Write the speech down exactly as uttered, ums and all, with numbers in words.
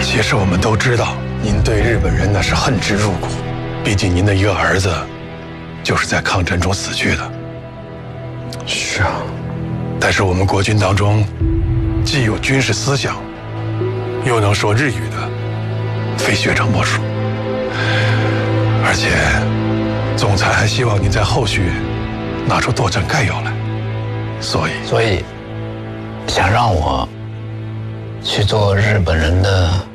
其实我们都知道，您对日本人那是恨之入骨。毕竟您的一个儿子，就是在抗战中死去的。 是啊， 但是我们国军当中，既有军事思想，又能说日语的，非学者莫属。而且，总裁还希望您在后续拿出作战概要来。所以， 所以想让我去做日本人的